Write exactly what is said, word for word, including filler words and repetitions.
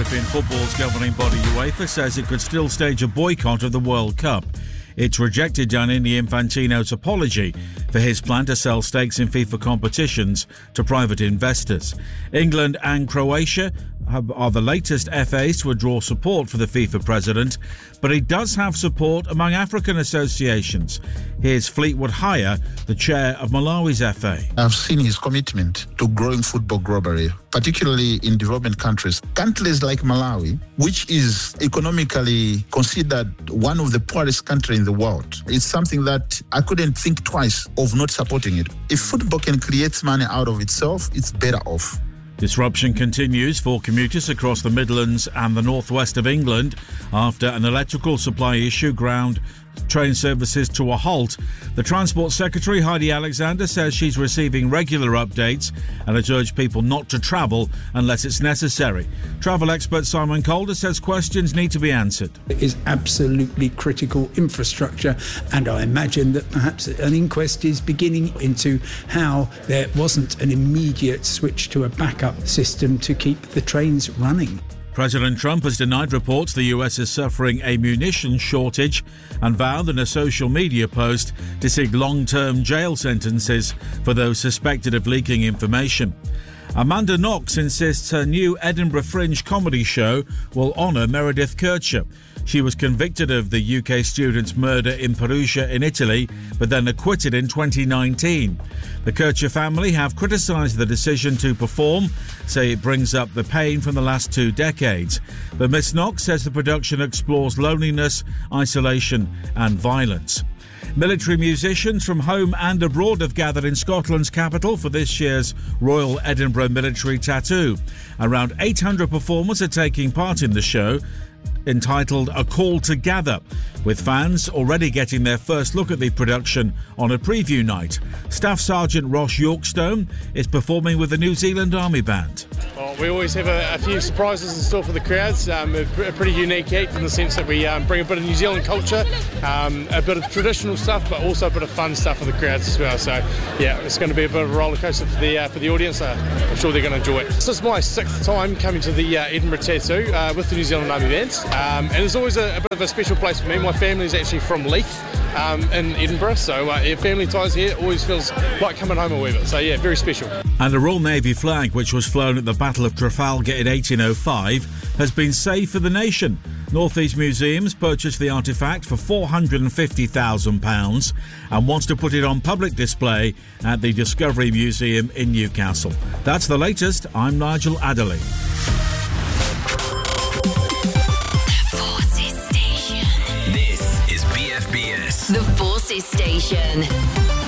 European football's governing body UEFA says it could still stage a boycott of the World Cup. It's rejected Gianni Infantino's apology for his plan to sell stakes in FIFA competitions to private investors. England and Croatia are the latest F As to withdraw support for the FIFA president, but he does have support among African associations. Here's Fleetwood Haya, the chair of Malawi's F A. I've seen his commitment to growing football globally, particularly in development countries. Countries like Malawi, which is economically considered one of the poorest countries in the world, it's something that I couldn't think twice of not supporting it. If football can create money out of itself, it's better off. Disruption continues for commuters across the Midlands and the northwest of England after an electrical supply issue ground train services to a halt. The Transport Secretary, Heidi Alexander, says she's receiving regular updates and has urged people not to travel unless it's necessary. Travel expert Simon Calder says questions need to be answered. It is absolutely critical infrastructure, and I imagine that perhaps an inquest is beginning into how there wasn't an immediate switch to a backup system to keep the trains running. President Trump has denied reports the U S is suffering a munitions shortage and vowed in a social media post to seek long-term jail sentences for those suspected of leaking information. Amanda Knox insists her new Edinburgh Fringe comedy show will honour Meredith Kercher. She was convicted of the U K student's murder in Perugia in Italy, but then acquitted in twenty nineteen. The Kercher family have criticised the decision to perform, say it brings up the pain from the last two decades. But Miss Knox says the production explores loneliness, isolation and violence. Military musicians from home and abroad have gathered in Scotland's capital for this year's Royal Edinburgh Military Tattoo. Around eight hundred performers are taking part in the show, entitled A Call to Gather, with fans already getting their first look at the production on a preview night. Staff Sergeant Ross Yorkstone is performing with the New Zealand Army Band. Well, we always have a, a few surprises in store for the crowds. Um, a, a pretty unique act in the sense that we um, bring a bit of New Zealand culture, um, a bit of traditional stuff, but also a bit of fun stuff for the crowds as well. So, yeah, it's going to be a bit of a roller coaster for the uh, for the audience. Uh, I'm sure they're going to enjoy it. This is my sixth time coming to the uh, Edinburgh Tattoo uh, with the New Zealand Army Band, um, and it's always a, a bit of a special place for me. My family is actually from Leith um, in Edinburgh, so uh, yeah, family ties here always feels like coming home a wee bit. So, yeah, very special. And the Royal Navy flag, which was flown at the Battle of Trafalgar in eighteen oh five, has been saved for the nation. North East Museums purchased the artefact for four hundred fifty thousand pounds and wants to put it on public display at the Discovery Museum in Newcastle. That's the latest. I'm Nigel Adderley. The Forces Station. This is B F B S. The Forces Station.